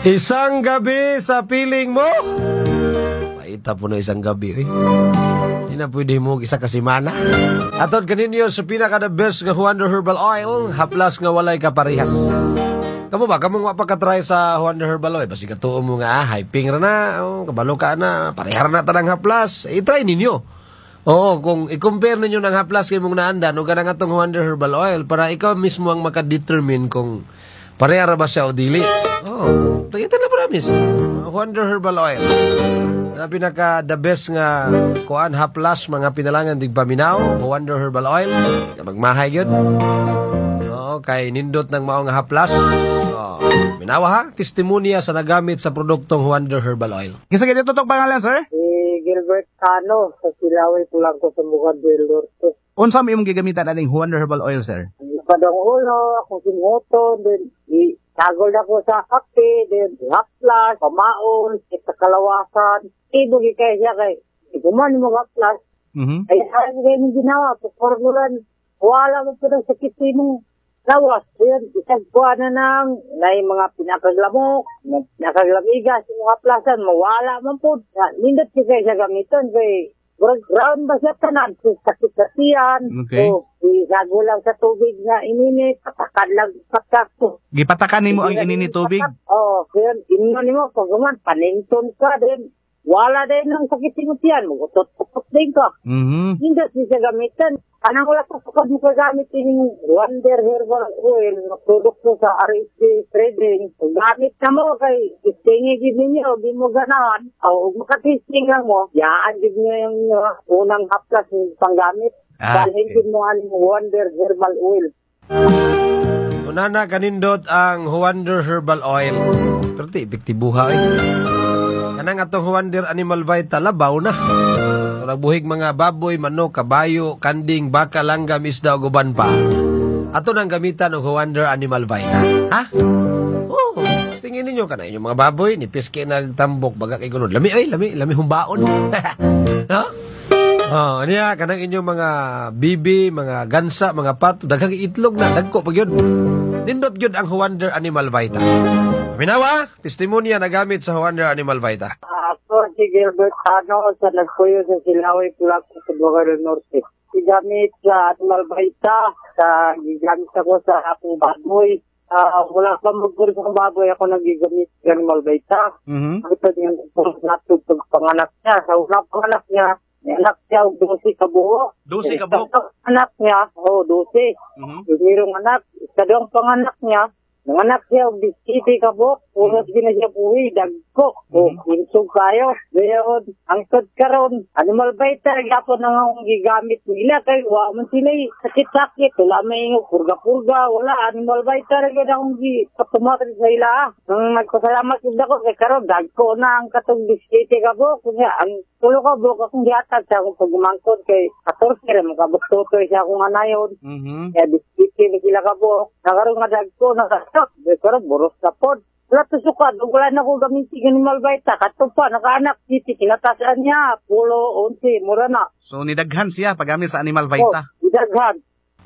Isang gabi sa piling mo? Paita po na isang gabi, eh. Hindi na pwede mo isa kasimana. Atod kaninyo sa pinaka-the best nga Wonder Herbal Oil, haplas nga walay kaparihas. Kamu ba? Kamu nga pagkatry sa Wonder Herbal Oil. Basi katuo mo nga, hyping ra na, kabalo ka na, parihar na tanang haplas. I-try ninyo. Oo, kung i-compare ninyo ng haplas kay mong naandan, o ganang atong Wonder Herbal Oil, para ikaw mismo ang makadetermine kung parehara ba siya o dili. Oo, nakita na promise. Wonder Herbal Oil. Na pinaka the best nga kuan haplas mga pinalangan dig paminaw, Wonder Herbal Oil. Magmahay gyud. Oo, kay nindot ng mao nga haplas. Oo, minawa ha, testimonya sa nagamit sa produktong Wonder Herbal Oil. Kisa ganito tong pangalan, sir? Gilbert Cano, sa Silaway Pulang ko sa Bukad del Norte. Unsa may imong gigamitan aning Wonder Herbal Oil, sir? Padang ulo, akong simuto, then itagol na ko sa kape, then haplas, pamaon, kalawasan. Ibo kaya siya kay, iguman mo haplas. Ay saan kayo yung ginawa, pagformulan, wala mo po ng sakit mo. Lawas, yun, isang buwan na nang, na yung mga pinakaglamok, pinakaglamigas, yung mga plasan, mawala man po. Nindot siya siya gamiton, kay ground ba siya tanan, sakit-sakian. Okay. So, isago lang sa tubig na ininit, patakan lang patak. Gipatakan nimo ang ininit tubig? Oo, yun, inon mo, pag guman, panington ka din. Wala din ng sakit-sakit yan, magutot-utot din ka. Nindot siya gamitan. Anong wala sa sukad mo kagamit yung Wonder Herbal Oil na produkto sa RSD Trading. Gamit na mo kay testingin ninyo, di mo ganahan. O makatesting lang mo, yaan din nyo yung unang haplas ng panggamit. Dalhin din mo ang Wonder Herbal Oil. Unana kanindot ang Wonder Herbal Oil. Pero ti, epektibuha eh. Kanang atong Wonder Animal Vita, labaw na. Nagbuhig mga baboy, manok, kabayo, kanding, baka, langgam, isda o guban pa. Ato nang gamitan ng Wonder Animal Vita. Ha? Oo. Tingin ninyo ka na inyong mga baboy, nipis kayo nagtambok, baga kay gunod. Lami humbaon. No? Oh, niya, kanang inyong mga bibi, mga gansa, mga pato, daghang itlog na, dagko pag yun. Nindot yun ang Wonder Animal Vita. Minawa, testimonya na gamit sa Wonder Animal Vita. Ako si Gilbert Cano sa nagpuyo sa Silaway Pulang ko sa Bukad del Norte. Gigamit sa Animal Vita, gigamit ako sa akong baboy. Wala pa magpuri sa baboy, ako nagigamit sa Animal Vita. Ito yung natutog panganak niya. Sa unang panganak niya, anak niya, 12 kabuo. 12 kabuo? Anak niya, 12. Yung mayroong anak, kadang panganak niya, nanganak siya, biskiti kabuo, unos din na siya buhi, dagko, insog kayo. Gayon, ang tod karon, Animal Vita, yapon na nga akong gigamit nila, kay waman sila sakit-sakit, wala may purga-purga, wala, Animal Vita, rin akong katumakan sa ila. Nang nagpasalamat yung dako, kay karon, dagko na ang katong biskiti kabuo, kunya, ang tulo kabuo, akong giatag sa akong pagumangkod, kay 14, makabuktotoy siya akong anayon, kaya biskiti na sila kabuo, nakaroon nga dagko, pero boros na po. Wala to sukad. Wala na ko gamitin Animal Vita. Kato pa, nakaanak. Titi, kinatasaan niya. Pulo, 11, mura na. So, nidaghan siya paggamit sa Animal Vita? Nidaghan.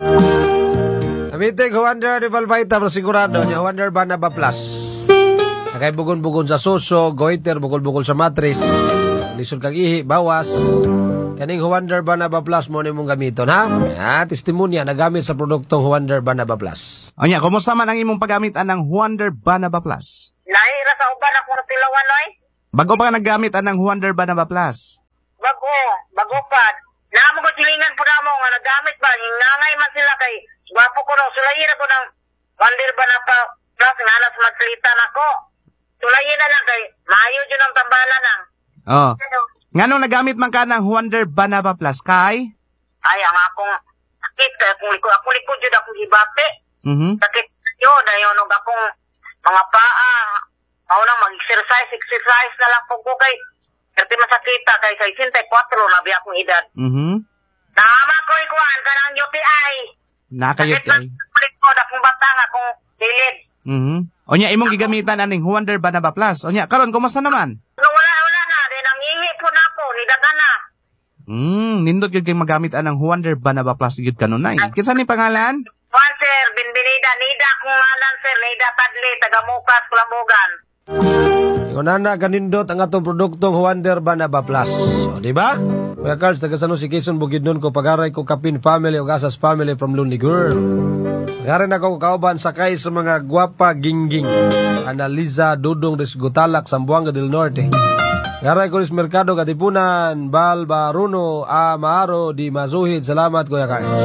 Gamitin ko Wonder Animal Vita, pero sigurado niya, Wonder Banaba Plus. Nakay bugon-bugon sa suso, goiter, bukol-bukol sa matris, lisod kag ihi, bawas. Kaning Wonder Banaba Plus mo ni mong gamiton, ha? Testimonya na gamit sa produktong Wonder Banaba Plus. Anya, kumusta man ang imong paggamitan ng Wonder Banaba Plus? Lahira sa uban ako na tilawan, oy. Bago pa ka naggamit ng Wonder Banaba Plus? Bago pa. Naamo ko silingan po na mo nga nagamit ba? Hingangay man sila kay gwapo ko raw. Sulahira ko ng Wonder Banaba Plus nga alas magsalitan ako. Sulahira na kay maayo dyan ang tambalan na. Oo. Nganong nagamit man ka ng Wonder Banaba Plus, kay? Ay, ang akong sakit. Akong likod yun akong hibate. Sakit yun. Ayun, akong mga paa. Ako nang mag-exercise na lang po ko kay. Kasi masakita kay 64 nabi akong edad. Tama ko ikuan ka ng UTI. Naka-UTI. Sakit na likod akong batang akong silid. Onya, imong gigamitan aning Wonder Banaba Plus. Onya, karon kumusta naman? Wala na. Nangingi po na ako. Nidagan na. Nindot yun kayong magamit ang Wonder Banaba Plus yun kanunay. Kinsa ni pangalan? Juan, sir. Binbinida. Nida kung ngalan, sir. Nida Tadli. Tagamukas, Kulabugan. Ingon na kanindot ang atong produktong Wonder Banaba Plus. O, di ba? Kuya Cards, taga San Jose, Quezon, Bukidnon ko, pagaray ko Kapin family o Gasas family from Lonely Girl. Pagaray na ko kauban sakay sa mga gwapa gingging. Analiza Dudong Resgutalak, Sambuanga del Norte. Pagaray ko ris Mercado, Katipunan, Bal, Baruno, Maaro, Di Mazuhid. Salamat, Kuya Cards.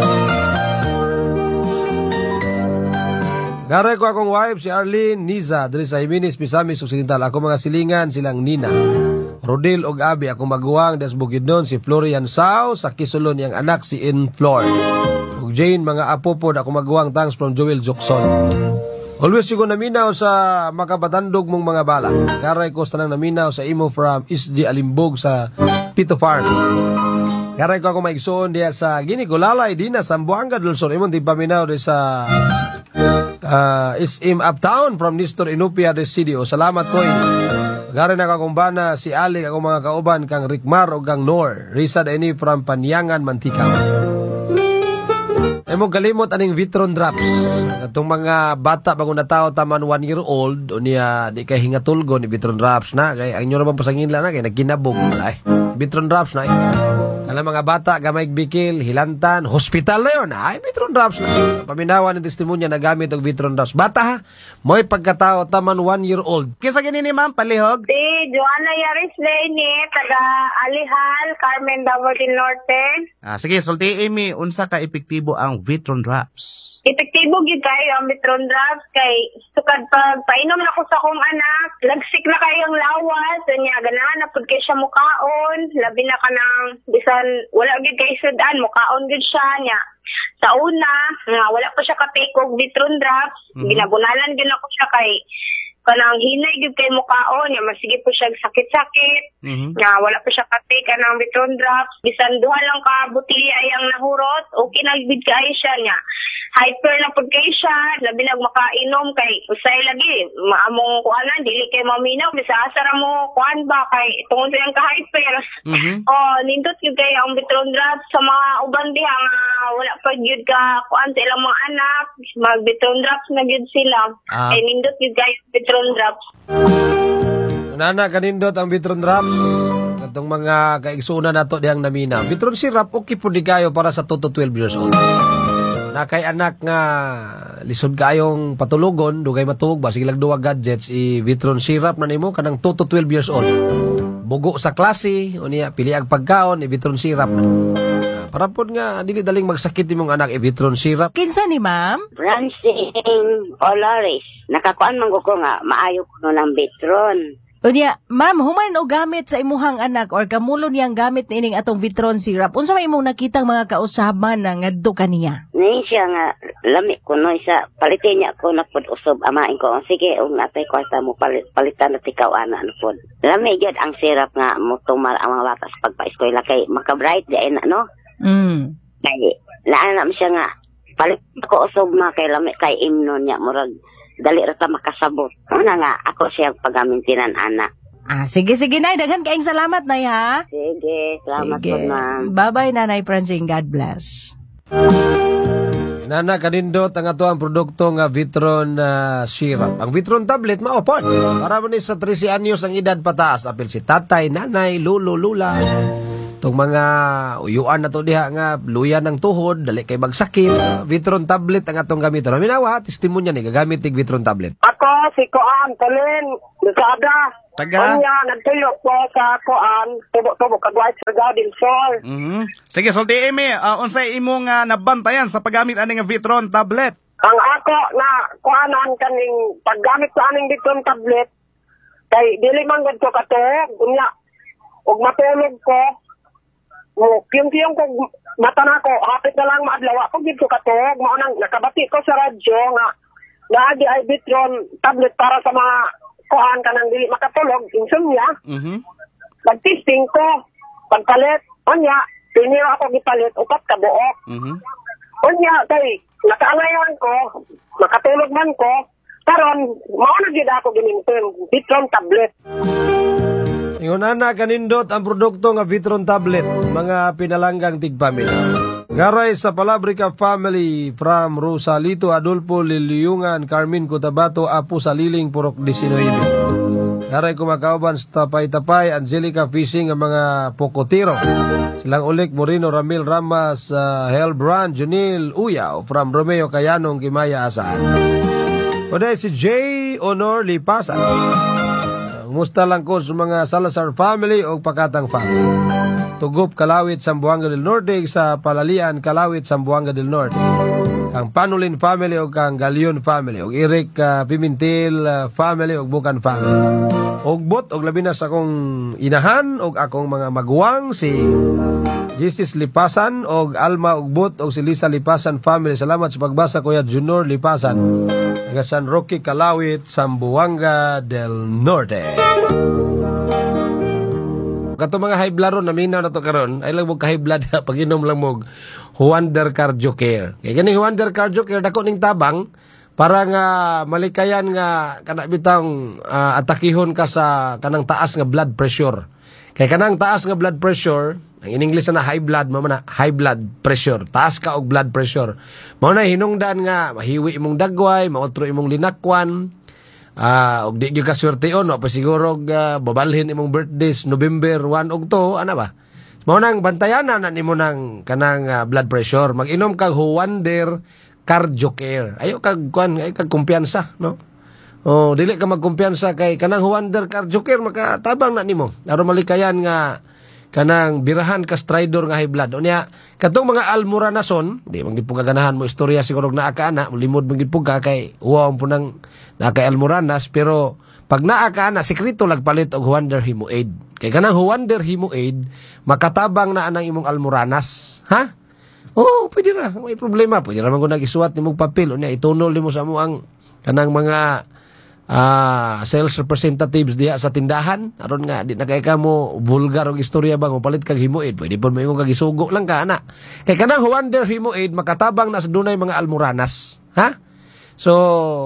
Pagaray ko akong wife, si Arlene Niza, diri sa Jimenez, Misamis, Occidental. Ako mga silingan, silang Nina. Rodel og Abi, ako maguwang das Bukidnon, si Florian Sao, sa Kisulon yang anak si Inflor. Ug Jane, mga apo po, ako maguwang thanks from Joel Jokson. Always yung naminaw sa makapatandog mong mga bala. Karay ko sa nang naminaw sa imo from SG Alimbog sa Pito Farm. Karay ko ako maigsoon diya sa Gini Kulalay, di na Sambuanga del Sur. Imon di paminaw di sa SM Uptown from Nestor Inupia de Sidio. Salamat ko. Gari na kakumbana si Ali, ako mga kauban kang Rickmar o kang Nor. Risa Deni from Panyangan, Mantika. Ay mo galimot aning Vitron Drops. Itong mga bata bago na tao taman 1 year old o niya di kay hingatulgo ni Vitron Drops na. Kaya ang nyo naman pasangin lang na kaya nagkinabog. Vitron Drops na. Alam mga bata, gamay bikil, hilantan, hospital na yun. Ay, Vitron Drops na. Paminawan ng testimonya na gamit ang Vitron Drops. Bata ha, mo'y pagkatao taman 1 year old. Kisa gini ni ma'am, palihog? Si Joanna Yaris Lane, taga Alihal, Carmen Davao del Norte. Sige, sulti Amy, unsa ka epektibo ang Vitron Drops? Epektibo gid kayo ang Vitron Drops kay sukad pag painom na ko sa akong anak, lagsik na kayong lawas, niya ganahan na pud kay siya mukaon, labi na kanang bisan wala gid kay sudan, mukaon gid siya niya. Sa una, nga wala pa siya ka-take og Vitron Drops, ginabunalan gid ako siya kay kanang hinay gid kay mukaon niya, masige po siya sakit-sakit. Nga wala pa siya ka-take kanang Vitron Drops, bisan duha lang ka butilya yang nahurot, okay na gid kay siya niya. Hyper na pud kay siya, labi nag makainom kay usay lagi maamong kuanan dili kay maminaw bisa asara mo kuan ba kay tungod sa ka hyper. Nindot gyud kay ang Vitron Drops sa mga uban diha nga wala pa gyud ka kuan sa ilang mga anak, mag Vitron Drops na gyud sila. Kay nindot gyud kay Vitron Drops. Nana kanindot ang Vitron Drops. Katong mga kaigsunan nato diyang namina. Vitron syrup okay pud di kayo para sa 2 to 12 years old. Na kay anak nga lisod kayong patulugon, dugay matug ba sige lang duwa gadgets Vitron syrup na nimo kanang 2 to 12 years old. Bugo sa klase o niya pili ang pagkaon Vitron syrup. Para pod nga dili daling magsakit imong anak Vitron syrup. Kinsa ni ma'am? Francine Olares. Nakakuan man ko nga maayo ko ng Vitron. Unya, ma'am, human o gamit sa imuhang anak or kamulo niyang gamit nining atong Vitron syrup. Unsa may imong nakitang mga kausaban na ngadto kaniya? Ni siya nga lami ko no isa palitin niya ko na pud usob amain ko. Sige, ug natay kwarta mo palitan na tikaw ana no pud. Lami gyud ang syrup nga mo tumal ang mga bata sa pagpa-eskwela kay maka-bright di na no. Kay laan na siya nga palit ko usob ma kay lami kay imnon niya murag dali ra ta makasabot. Una nga ako siya pagamintinan anak. Sige nay, daghan kaayong salamat nay ha. Sige, salamat po ma'am. Bye-bye Nanay Francine, God bless. Nana kanindot ang ato ang produkto nga Vitron syrup. Ang Vitron tablet maupon. Para man sa 13 anyos ang edad pataas, apil si tatay, nanay, lulo, lula. Itong mga uyuan na to diha nga luyan ng tuhod, dali kay magsakit. Vitron tablet ang atong gamiton. Minawa, testimonya ni gagamit tig Vitron tablet. Ako si Koan Colin Lusada. Taga? Kanya nagtuyok po sa Koan, tubo kagway sa Garden Shore. Sige, sulti Amy, unsay imong nabantayan sa paggamit aning Vitron tablet? Ang ako na kuanan kaning paggamit sa aning Vitron tablet kay dili man gud ko katog unya ug matulog ko kiyong ko mata na ko hapit na lang maadlaw ako gid ko katog mao nang nakabati ko sa radyo nga naagi ay Vitron tablet para sa mga kuan kanang dili makatulog insomnia. Nag-testing ko pagpalit unya piniro ako gipalit upat ka buok. Unya kay nakaalayan ko makatulog man ko karon mao na gid ako gininten Vitron tablet. Ingon na kanindot ang produkto nga Vitron tablet, mga pinalanggang tigpamilya. Garay sa Palabrica family from Rosalito Adolfo Liliungan, Carmen Cotabato, Apo Saliling, Purok 19. Daray kumakauban sa Tapay-Tapay, Angelica Fishing ang mga Pokotiro. Silang ulik Moreno, Ramil Ramas, Helbrand, Junil Uyaw from Romeo Cayanong, Kimaya Asaan. Kuday si J. Honor Lipasan. Musta lang ko sa mga Salazar family o Pakatang family. Tugup Kalawit, Sambuanga del Norte, sa Palalian, Kalawit, Sambuanga del Norte. Kang Panulin family o kang Galion family o Eric Pimentel family o Bukan family. Ogbot og labi na sa akong inahan og akong mga maguwang si Jesus Lipasan og Alma Ogbot og si Lisa Lipasan family. Salamat sa pagbasa Kuya Junior Lipasan. Taga San Roque, Kalawit, Sambuanga del Norte. Kato mga high blood ron, naminaw na to karon, ay lang mo ka high blood pag inom lang mo Wonder Cardio Care. Kaya ganing Wonder Cardio Care, dako ning tabang, para nga malikayan nga kana bitang atakihon ka sa kanang taas nga blood pressure. Kaya kanang taas nga blood pressure, ang in English na high blood, mao na high blood pressure. Taas ka og blood pressure. Mao na hinungdan nga mahiwi imong dagway, maotro imong linakwan. Og di gyud ka swerteon, no pa siguro babalhin imong birthdays November 1 og 2, ana ba? Mao nang bantayanan na nimo nang kanang blood pressure. Mag-inom kag Wonder Cardio Care. Ayo kag kuan, ay kag kumpiyansa, no? Oh, dili ka magkumpiyansa kay kanang Wonder Cardio Care makatabang na nimo. Aron malikayan nga kanang birahan ka stridor nga high blood. Unya katong mga almoranason, di man gid po kaganahan mo istorya siguro naa ka ana, limod man gid po ka kay uwaw po nang nakay almoranas, pero pag naa ka ana sekreto lagpalit og Wonder Hemo Aid. Kay kanang Wonder Hemo Aid makatabang na anang imong almoranas, ha? Oh, pwede ra, may problema. Pwede ra man gud nagisuwat nimong papel unya itunol nimo sa amo ang kanang mga sales representatives diha sa tindahan aron nga di na kay kamo vulgar og istorya bang palit kag Hemo Aid, pwede pon mo kag isugo lang ka ana. Kay kanang Wonder Hemo Aid makatabang na sa dunay mga almoranas, ha? So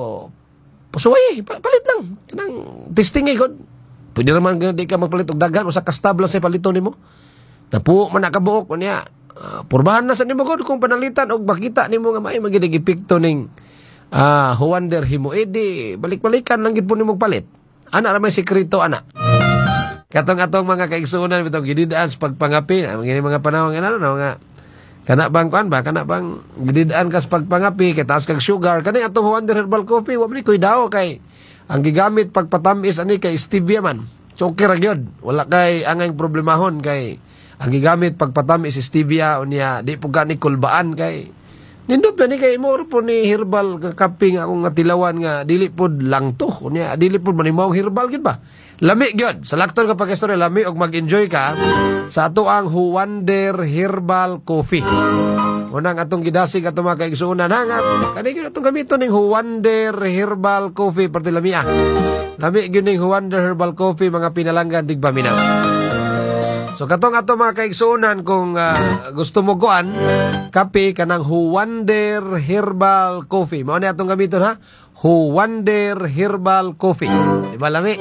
pasuway palit lang kanang testing gid. Pwede naman di ka magpalit og daghan usa ka stab lang sa palito nimo. Napuo man nakabuok unya purbahan na sa nimo gud kung panalitan og makita nimo nga may magiging epekto ning Wonder Hemo Aid, balik-balikan lang gid po nimong palit. Ana ra may sekreto ana. Katong mga kaigsuonan bitong gididaan sa pagpangapi, ang mga panahon nga mga kana bang kuan ba, kana bang gididaan ka sa pagpangapi, kay taas kag sugar, kani atong Wonder Herbal Coffee, wa man koy daw kay ang gigamit pagpatamis ani kay stevia man. So okay ra gyud, wala kay angay problemahon kay ang gigamit pagpatamis stevia unya di po gani kulbaan kay nindot ba ni kay mo po ni herbal kaping akong natilawan nga dili pod lang to unya dili pod manimaw herbal gid ba lami gyud sa lakton kapag istorya lami og mag-enjoy ka sa ato ang Wonder Herbal Coffee. Unang atong gidasig ato mga kaigsuonan nga kani gyud atong gamiton ning Wonder Herbal Coffee perti lamia lami gyud ning Wonder Herbal Coffee mga pinalanggan tigpaminaw. So katong ato mga kaigsuonan kung gusto mo kuan kape kanang Wonder Herbal Coffee. Mao ni atong gamiton ha. Wonder Herbal Coffee. Di ba lami?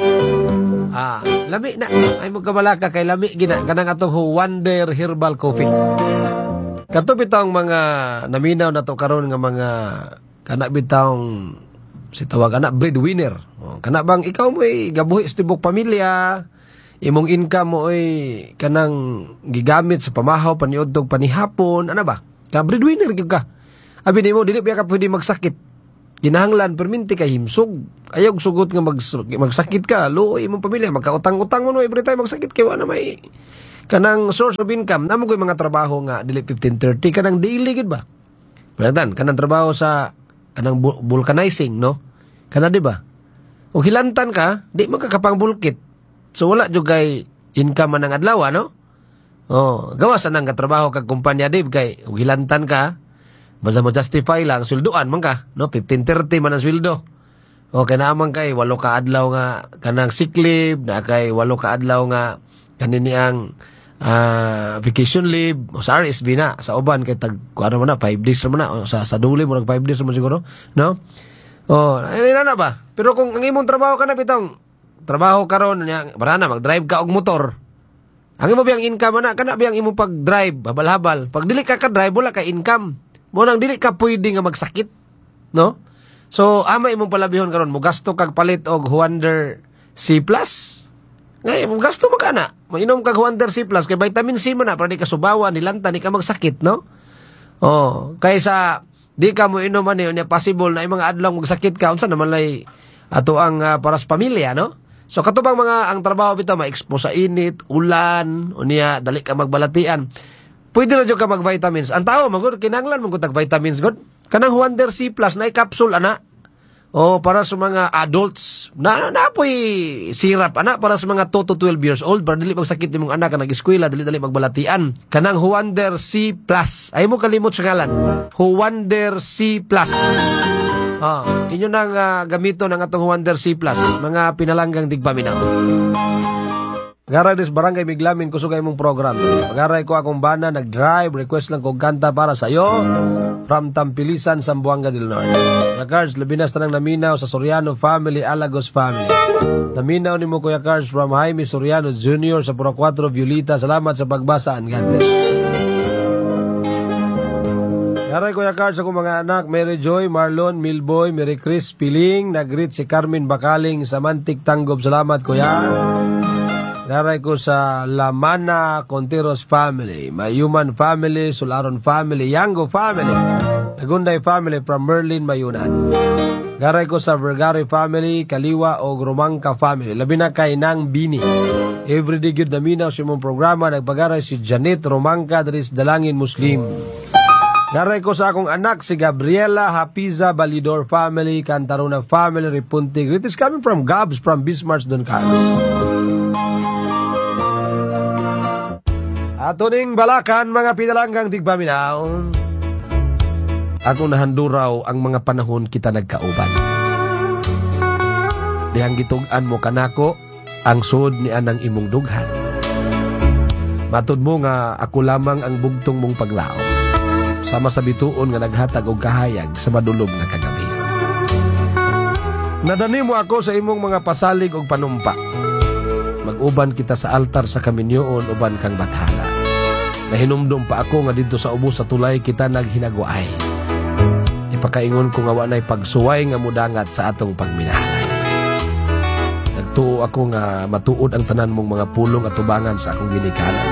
Lami na. Ay mo kabalaka kay lami gina kanang atong Wonder Herbal Coffee. Kato bitawng mga naminaw na to karon nga mga kana bitawng si tawag ana breadwinner. Kana bang ikaw mo gabuhi sa tibok pamilya, imong income mo ay kanang gigamit sa pamahaw paniudtog panihapon, ana ba? Ka breadwinner gyud ka. Abi nimo dili ba ka pwede magsakit. Kinahanglan perminti kay himsog. Ayog sugot nga magsakit ka, luoy imong pamilya magkautang-utang mo every time magsakit kay wala may kanang source of income. Namo koy mga trabaho nga dili 15-30 kanang daily gid ba? Pagdan kanang trabaho sa kanang vulcanizing, no? Kana di ba? O hilantan ka, di man ka kapang-bulkit. So wala jud kay income man ang adlaw, no? Oh, gawas anang katrabaho kag kumpanya dib kay hilantan ka, basta mo justify lang sweldoan man ka, no? 15-30 man ang sweldo. O kay naamang kay 8 ka adlaw nga kanang sick leave, na kay 8 ka adlaw nga kanini ang vacation leave o sa RSB na sa uban kay tag ano man na 5 days man na o, sa duli mo nag 5 days man siguro, no? Oh, ay na ba? Pero kung ang imong trabaho ka na bitong trabaho karon nya para na mag-drive ka og motor. Ang imo biyang income na kana biyang imong pag-drive habal-habal. Pag dili ka drive wala ka income. Mo nang dili ka pwede nga magsakit, no? So ama imong palabihon karon mo gasto kag palit og Wonder C+. Ngayon, gasto mo ka na. Mainom kag Wonder C+, kay vitamin C mo na, para di ka subawa, nilanta, di ka magsakit, no? Kaysa, di ka mo inom niya possible na yung mga adlaw magsakit ka, unsa naman lay ato ang paras pamilya, no? So, katubang ang trabaho bitaw, ma-expose sa init, ulan, o niya, dali ka magbalatian. Pwede na dyan ka mag-vitamins. Ang tao, magod, kinanglan mong kutag vitamins, god. Kanang Wonder C+, na i-capsule, ana. Para sa mga adults, napoy sirap, ana, para sa mga 2 to 12 years old, para dili magsakit ni mong anak, nag-eskwela, dili magbalatian. Kanang Wonder C+. Ay mo kalimot sa ngalan. Wonder C+. Inyo nang gamito ng atong Wonder C+. Mga pinalanggang digpaminaw. Garay des Barangay Miglamin, kusugay mong program. Pagaray ko akong bana, nag-drive, request lang kong kanta para sa'yo. From Tampilisan, Zamboanga del Norte. Kuya Cards, labinas na ng naminaw sa Soriano family, Alagos family. Naminaw ni mo Kuya Cards from Jaime Soriano Jr. sa Pura 4, Violeta. Salamat sa pagbasa and God bless. Garay Kuya Cards, akong mga anak, Mary Joy, Marlon, Milboy, Mary Chris, Piling, nag-greet si Carmen Bakaling sa Mantik Tanggob. Salamat Kuya. Garay ko sa Lamana Conteros family, Mayuman family, Sularon family, Yango family, Nagunday family from Merlin, Mayunan. Garay ko sa Vergari family, Kaliwa o Grumangka family, labi na kay Nang Bini. Everyday good na minaw sa mong programa, nagpagaray si Janet Romangka, Dris Dalangin Muslim. Garay ko sa akong anak si Gabriela Hapiza Balidor family, Cantarona family, Ripunti. Greetings coming from Gabs from Bismarck, Duncars. Ato ning balakan, mga pinalanggang digpaminaw. Ako nahanduraw ang mga panahon kita nagkauban. Dihang gitugan mo kanako, ang sud ni anang imong dughan. Matud mo nga ako lamang ang bugtong mong paglaom. Sama sa bituon nga naghatag og kahayag sa madulom nga kagabi. Nadani mo ako sa imong mga pasalig og panumpa. Mag-uban kita sa altar sa kaminyoon uban kang bathala. Nahinumdum pa ako nga dito sa ubos sa tulay kita naghinagwaay. Ipakaingon ko nga wanay pagsuway nga mudangat sa atong pagminahalay. Nagtuo ako nga matuod ang tanan mong mga pulong at tubangan sa akong ginikanan.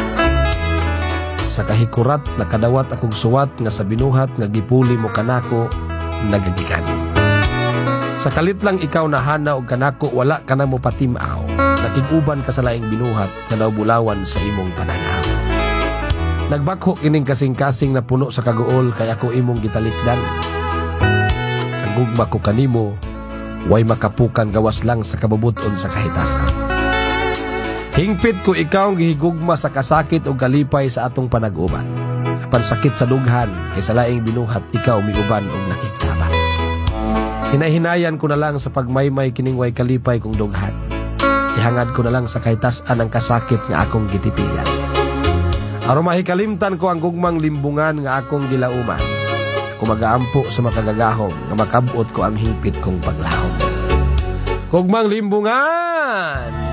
Sa kahikurat nakadawat akong suwat nga sa binuhat nga gipuli mo kanako nagagikan. Sa kalit lang ikaw nahana og kanako wala ka na mo patimaw. Nakiguban ka sa laing binuhat nga daw bulawan sa imong pananaw. Nagbakho ining kasing-kasing na puno sa kaguol kaya ako imong gitalikdan. Ang gugma ko kanimo, way makapukan gawas lang sa kababuton sa kahitasan. Hingpit ko ikaw ang gihigugma sa kasakit o kalipay sa atong panag-uban. Apan sakit sa dughan, kay sa laing binuhat ikaw miuban o nakiktaban. Hinahinayan ko na lang sa pagmaymay kining way kalipay kong dughan. Ihangad ko na lang sa kahitasan ang kasakit nga akong gitipigan. Aron mahikalimtan ko ang gugmang limbungan nga akong gilauman. Ako mag-aampo sa makagagahom nga makabot ko ang hingpit kong paglahom. Gugmang limbungan!